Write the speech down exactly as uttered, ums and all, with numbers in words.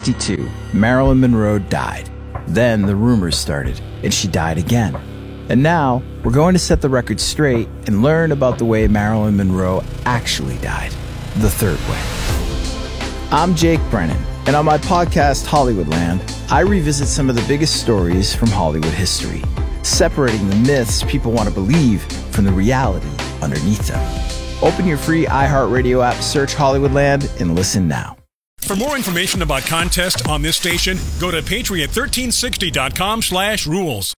sixty-two, Marilyn Monroe died. Then the rumors started, and she died again. And now, we're going to set the record straight and learn about the way Marilyn Monroe actually died. The third way. I'm Jake Brennan, and on my podcast, Hollywoodland, I revisit some of the biggest stories from Hollywood history, separating the myths people want to believe from the reality underneath them. Open your free iHeartRadio app, search Hollywoodland, and listen now. For more information about contests on this station, go to patriot thirteen sixty dot com slash rules.